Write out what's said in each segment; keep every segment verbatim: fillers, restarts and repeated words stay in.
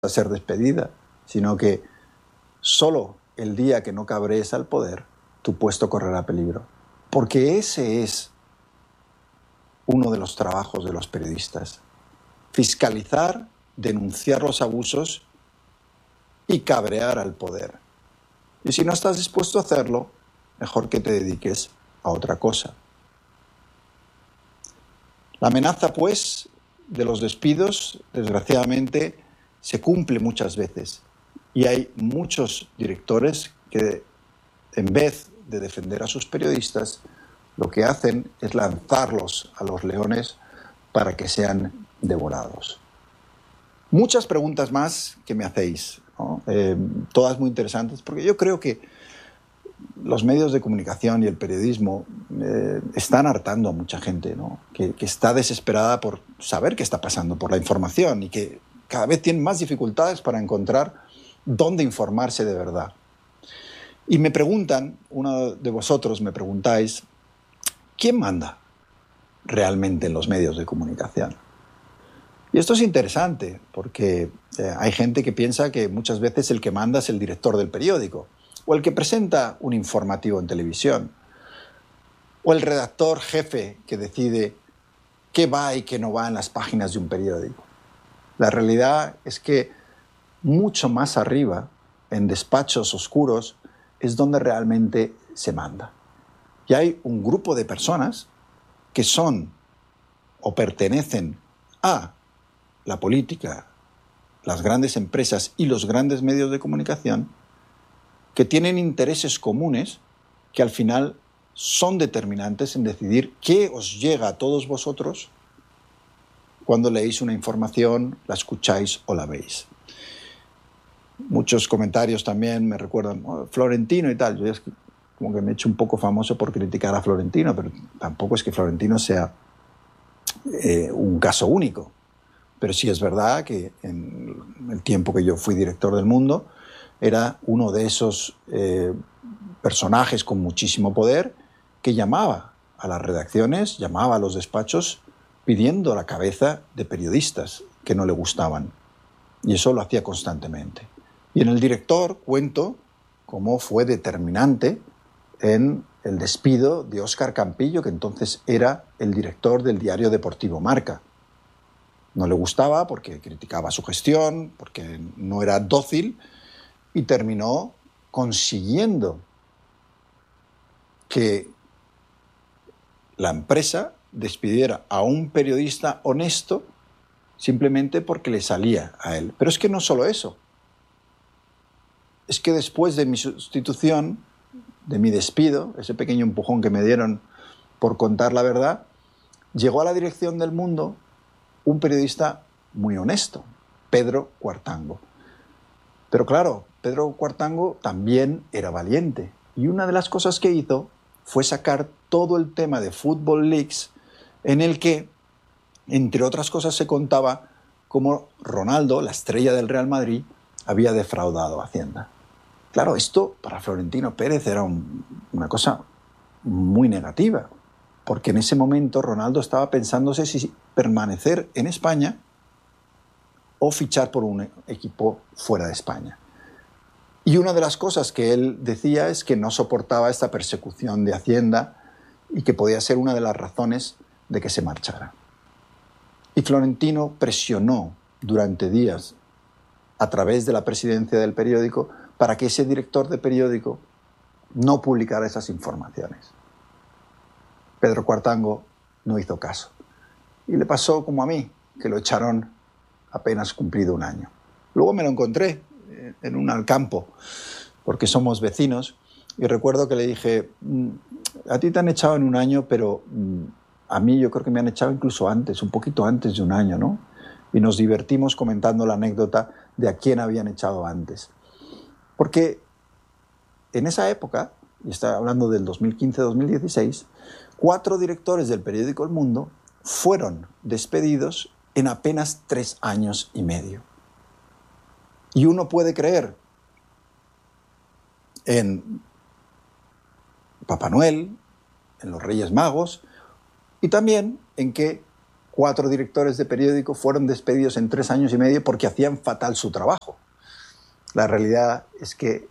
a ser despedida, sino que solo el día que no cabrees al poder, tu puesto correrá peligro. Porque ese es uno de los trabajos de los periodistas. Fiscalizar, denunciar los abusos y cabrear al poder. Y si no estás dispuesto a hacerlo, mejor que te dediques a otra cosa. La amenaza, pues, de los despidos, desgraciadamente, se cumple muchas veces. Y hay muchos directores que, en vez de defender a sus periodistas, lo que hacen es lanzarlos a los leones para que sean devorados. Muchas preguntas más que me hacéis, ¿no? Eh, todas muy interesantes, porque yo creo que los medios de comunicación y el periodismo eh, están hartando a mucha gente, ¿no? que, que está desesperada por saber qué está pasando, por la información, y que cada vez tienen más dificultades para encontrar dónde informarse de verdad. Y me preguntan, uno de vosotros me preguntáis, ¿quién manda realmente en los medios de comunicación? Y esto es interesante, porque eh, hay gente que piensa que muchas veces el que manda es el director del periódico, o el que presenta un informativo en televisión, o el redactor jefe que decide qué va y qué no va en las páginas de un periódico. La realidad es que mucho más arriba, en despachos oscuros, es donde realmente se manda. Y hay un grupo de personas que son o pertenecen a la política, las grandes empresas y los grandes medios de comunicación, que tienen intereses comunes que al final son determinantes en decidir qué os llega a todos vosotros cuando leéis una información, la escucháis o la veis. Muchos comentarios también me recuerdan, oh, Florentino y tal. Yo es que, como que me he hecho un poco famoso por criticar a Florentino, pero tampoco es que Florentino sea eh, un caso único. Pero sí es verdad que en el tiempo que yo fui director del Mundo, era uno de esos eh, personajes con muchísimo poder que llamaba a las redacciones, llamaba a los despachos pidiendo la cabeza de periodistas que no le gustaban. Y eso lo hacía constantemente. Y en El Director cuento cómo fue determinante en el despido de Óscar Campillo, que entonces era el director del diario deportivo Marca. No le gustaba porque criticaba su gestión, porque no era dócil, y terminó consiguiendo que la empresa despidiera a un periodista honesto simplemente porque le salía a él. Pero es que no solo eso. Es que después de mi sustitución, de mi despido, ese pequeño empujón que me dieron por contar la verdad, llegó a la dirección del Mundo un periodista muy honesto, Pedro Cuartango. Pero claro, Pedro Cuartango también era valiente. Y una de las cosas que hizo fue sacar todo el tema de Football Leaks, en el que, entre otras cosas, se contaba cómo Ronaldo, la estrella del Real Madrid, había defraudado a Hacienda. Claro, esto para Florentino Pérez era un, una cosa muy negativa, porque en ese momento Ronaldo estaba pensándose si permanecer en España o fichar por un equipo fuera de España. Y una de las cosas que él decía es que no soportaba esta persecución de Hacienda y que podía ser una de las razones de que se marchara. Y Florentino presionó durante días a través de la presidencia del periódico para que ese director de periódico no publicara esas informaciones. Pedro Cuartango no hizo caso. Y le pasó como a mí, que lo echaron apenas cumplido un año. Luego me lo encontré en un Alcampo, porque somos vecinos, y recuerdo que le dije, a ti te han echado en un año, pero a mí yo creo que me han echado incluso antes, un poquito antes de un año, ¿no? Y nos divertimos comentando la anécdota de a quién habían echado antes. Porque en esa época, y está hablando del dos mil quince dos mil dieciséis, cuatro directores del periódico El Mundo fueron despedidos en apenas tres años y medio. Y uno puede creer en Papá Noel, en los Reyes Magos, y también en que cuatro directores de periódico fueron despedidos en tres años y medio porque hacían fatal su trabajo. La realidad es que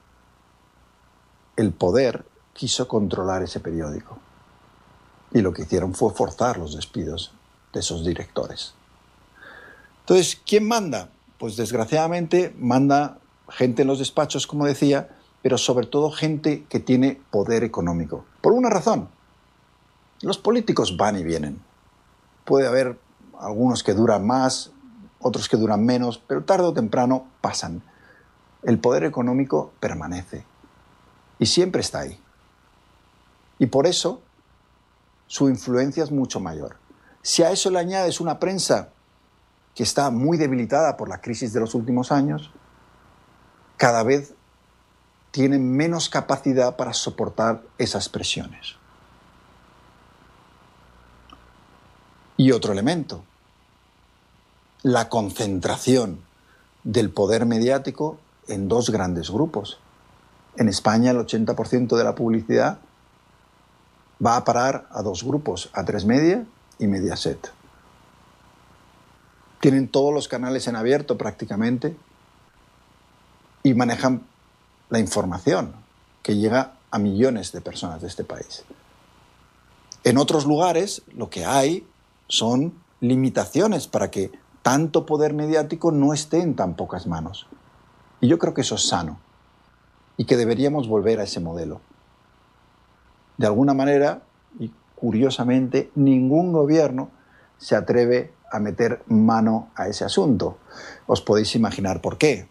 el poder quiso controlar ese periódico y lo que hicieron fue forzar los despidos de esos directores. Entonces, ¿quién manda? Pues desgraciadamente manda gente en los despachos, como decía, pero sobre todo gente que tiene poder económico. Por una razón, los políticos van y vienen. Puede haber algunos que duran más, otros que duran menos, pero tarde o temprano pasan. El poder económico permanece y siempre está ahí. Y por eso su influencia es mucho mayor. Si a eso le añades una prensa que está muy debilitada por la crisis de los últimos años, cada vez tienen menos capacidad para soportar esas presiones. Y otro elemento, la concentración del poder mediático en dos grandes grupos. En España el ochenta por ciento de la publicidad va a parar a dos grupos, A tres Media y Mediaset. Tienen todos los canales en abierto prácticamente y manejan la información que llega a millones de personas de este país. En otros lugares lo que hay son limitaciones para que tanto poder mediático no esté en tan pocas manos. Y yo creo que eso es sano y que deberíamos volver a ese modelo. De alguna manera, y curiosamente, ningún gobierno se atreve a meter mano a ese asunto. Os podéis imaginar por qué.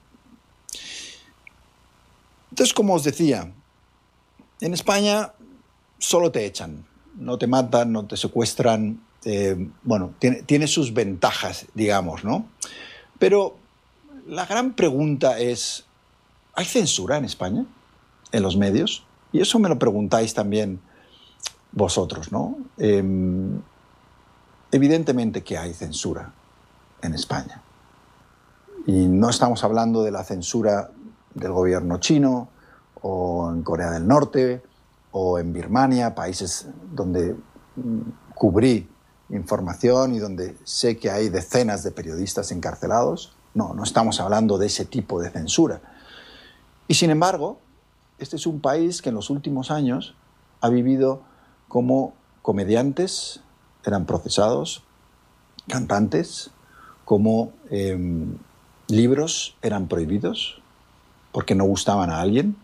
Entonces, como os decía, en España solo te echan, no te matan, no te secuestran. Eh, bueno, tiene, tiene sus ventajas, digamos, ¿no? Pero la gran pregunta es, ¿hay censura en España? ¿En los medios? Y eso me lo preguntáis también vosotros, ¿no? Eh, evidentemente que hay censura en España. Y no estamos hablando de la censura del gobierno chino, o en Corea del Norte, o en Birmania, países donde cubrí información y donde sé que hay decenas de periodistas encarcelados. No, no estamos hablando de ese tipo de censura. Y sin embargo, este es un país que en los últimos años ha vivido como comediantes eran procesados, cantantes, como eh, libros eran prohibidos porque no gustaban a alguien.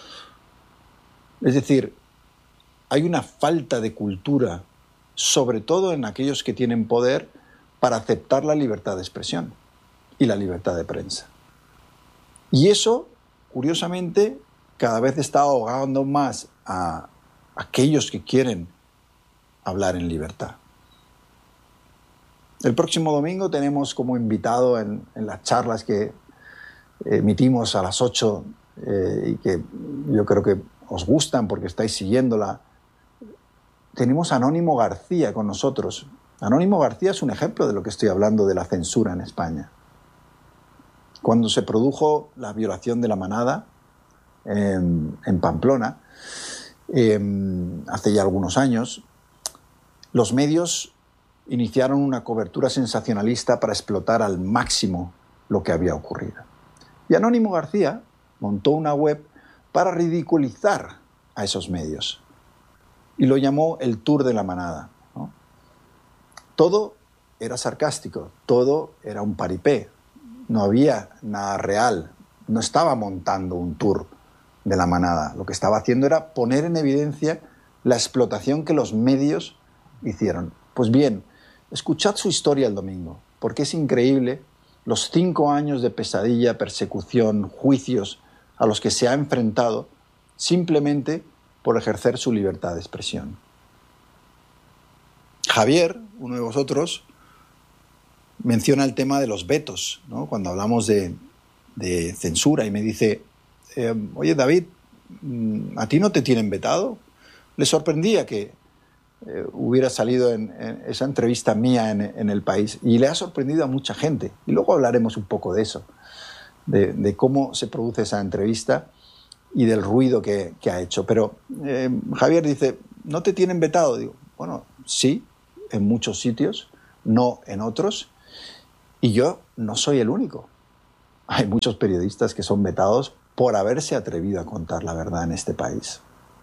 Es decir, hay una falta de cultura, sobre todo en aquellos que tienen poder, para aceptar la libertad de expresión y la libertad de prensa. Y eso, curiosamente, cada vez está ahogando más a aquellos que quieren hablar en libertad. El próximo domingo tenemos como invitado en, en las charlas que emitimos a las ocho eh, y que yo creo que os gustan porque estáis siguiéndola. Tenemos a Anónimo García con nosotros. Anónimo García es un ejemplo de lo que estoy hablando de la censura en España. Cuando se produjo la violación de La Manada en, en Pamplona, eh, hace ya algunos años, los medios iniciaron una cobertura sensacionalista para explotar al máximo lo que había ocurrido. Y Anónimo García montó una web para ridiculizar a esos medios y lo llamó el Tour de la Manada, ¿no? Todo era sarcástico, todo era un paripé, no había nada real, no estaba montando un tour de la Manada, lo que estaba haciendo era poner en evidencia la explotación que los medios hicieron. Pues bien, escuchad su historia el domingo, porque es increíble los cinco años de pesadilla, persecución, juicios a los que se ha enfrentado simplemente por ejercer su libertad de expresión. Javier, uno de vosotros, menciona el tema de los vetos, ¿no? Cuando hablamos de, de censura, y me dice, eh, oye David, ¿a ti no te tienen vetado? Le sorprendía que eh, hubiera salido en, en esa entrevista mía en, en El País, y le ha sorprendido a mucha gente. Y luego hablaremos un poco de eso, de, de cómo se produce esa entrevista y del ruido que, que ha hecho. Pero eh, Javier dice, ¿no te tienen vetado? Digo, bueno, sí, en muchos sitios, no en otros. Y yo no soy el único. Hay muchos periodistas que son vetados por haberse atrevido a contar la verdad en este país.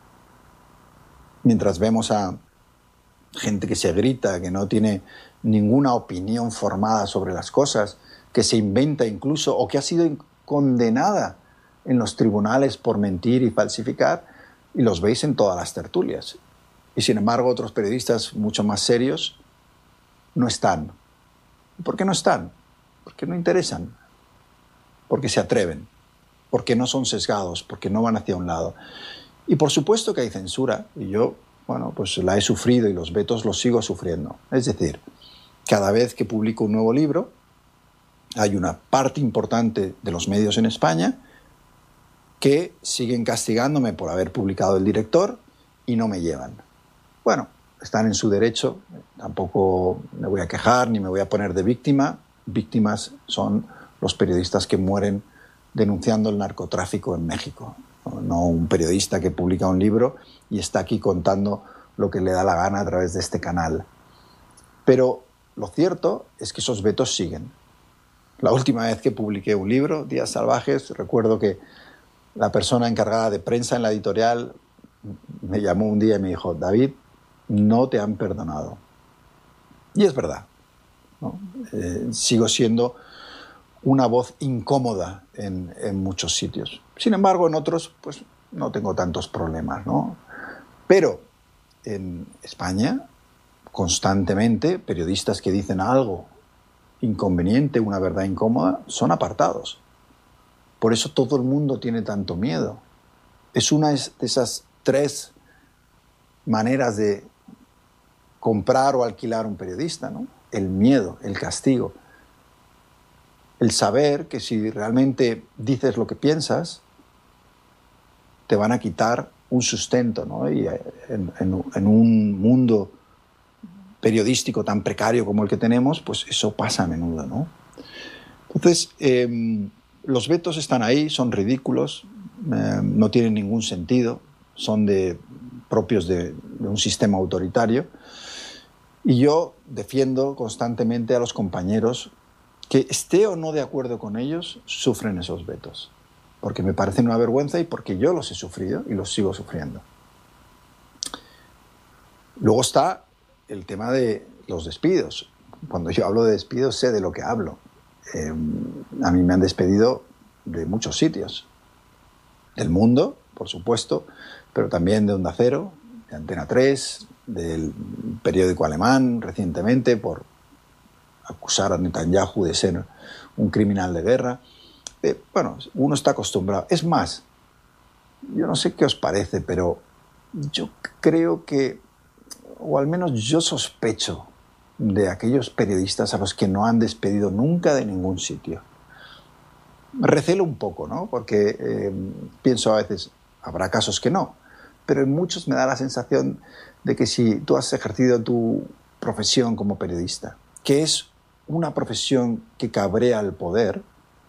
Mientras vemos a gente que se grita, que no tiene ninguna opinión formada sobre las cosas, que se inventa incluso o que ha sido condenada en los tribunales por mentir y falsificar, y los veis en todas las tertulias. Y sin embargo otros periodistas mucho más serios no están. ¿Por qué no están? Porque no interesan, porque se atreven, porque no son sesgados, porque no van hacia un lado. Y por supuesto que hay censura, y yo, bueno, pues la he sufrido y los vetos los sigo sufriendo. Es decir, cada vez que publico un nuevo libro, hay una parte importante de los medios en España que siguen castigándome por haber publicado el director y no me llevan. Bueno, están en su derecho, tampoco me voy a quejar ni me voy a poner de víctima. Víctimas son los periodistas que mueren denunciando el narcotráfico en México, no un periodista que publica un libro y está aquí contando lo que le da la gana a través de este canal. Pero lo cierto es que esos vetos siguen. La última vez que publiqué un libro, Días Salvajes, recuerdo que la persona encargada de prensa en la editorial me llamó un día y me dijo: David, no te han perdonado. Y es verdad, ¿no? Eh, sigo siendo una voz incómoda en, en muchos sitios. Sin embargo, en otros, pues no tengo tantos problemas, ¿no? Pero en España, constantemente, periodistas que dicen algo inconveniente, una verdad incómoda, son apartados. Por eso todo el mundo tiene tanto miedo. Es una de esas tres maneras de comprar o alquilar un periodista, ¿no? El miedo, el castigo. El saber que si realmente dices lo que piensas, te van a quitar un sustento, ¿no? Y en, en, en un mundo periodístico tan precario como el que tenemos, pues eso pasa a menudo, ¿no? Entonces, eh, los vetos están ahí, son ridículos, eh, no tienen ningún sentido, son de, propios de, de un sistema autoritario. Y yo defiendo constantemente a los compañeros que, esté o no de acuerdo con ellos, sufren esos vetos. Porque me parecen una vergüenza y porque yo los he sufrido y los sigo sufriendo. Luego está el tema de los despidos. Cuando yo hablo de despidos, sé de lo que hablo. Eh, a mí me han despedido de muchos sitios. Del Mundo, por supuesto, pero también de Onda Cero, de Antena tres, del periódico alemán recientemente por acusar a Netanyahu de ser un criminal de guerra. Eh, bueno, uno está acostumbrado. Es más, yo no sé qué os parece, pero yo creo que, o al menos yo sospecho de aquellos periodistas a los que no han despedido nunca de ningún sitio. Recelo un poco, ¿no? Porque eh, pienso a veces, habrá casos que no, pero en muchos me da la sensación de que si tú has ejercido tu profesión como periodista, que es una profesión que cabrea al poder,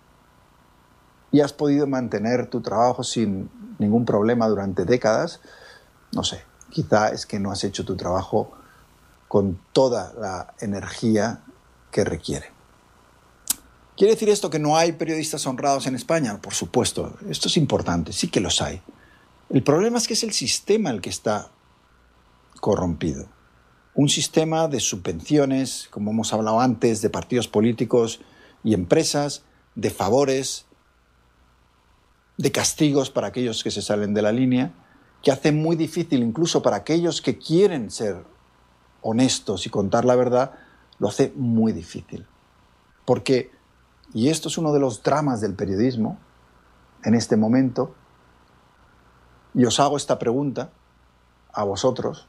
y has podido mantener tu trabajo sin ningún problema durante décadas, no sé, quizá es que no has hecho tu trabajo con toda la energía que requiere. ¿Quiere decir esto que no hay periodistas honrados en España? Por supuesto, esto es importante, sí que los hay. El problema es que es el sistema el que está corrompido. Un sistema de subvenciones, como hemos hablado antes, de partidos políticos y empresas, de favores, de castigos para aquellos que se salen de la línea, que hace muy difícil, incluso para aquellos que quieren ser honestos y contar la verdad, lo hace muy difícil. Porque, y esto es uno de los dramas del periodismo en este momento, y os hago esta pregunta a vosotros: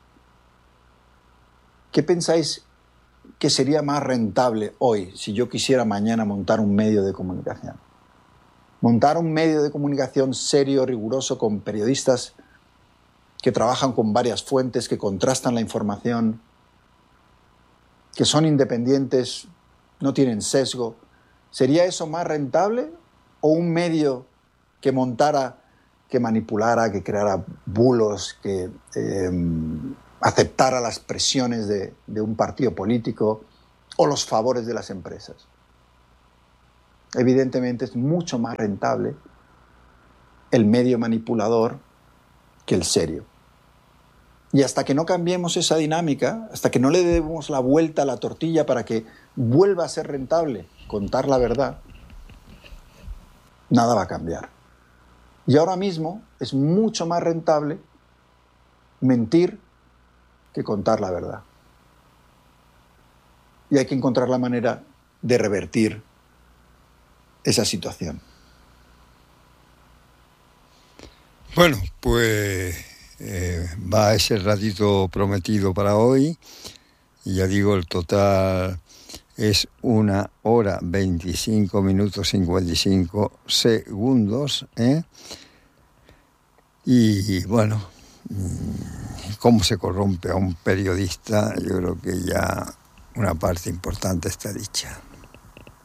¿qué pensáis que sería más rentable hoy si yo quisiera mañana montar un medio de comunicación? Montar un medio de comunicación serio, riguroso, con periodistas que trabajan con varias fuentes, que contrastan la información, que son independientes, no tienen sesgo. ¿Sería eso más rentable? ¿O un medio que montara, que manipulara, que creara bulos, que eh, aceptara las presiones de, de un partido político, o los favores de las empresas. Evidentemente es mucho más rentable el medio manipulador que el serio. Y hasta que no cambiemos esa dinámica, hasta que no le demos la vuelta a la tortilla para que vuelva a ser rentable contar la verdad, nada va a cambiar. Y ahora mismo es mucho más rentable mentir que contar la verdad. Y hay que encontrar la manera de revertir esa situación. Bueno, pues eh, va ese ratito prometido para hoy. Y ya digo, el total es una hora veinticinco minutos cincuenta y cinco segundos. ¿eh? Y bueno, cómo se corrompe a un periodista, yo creo que ya una parte importante está dicha.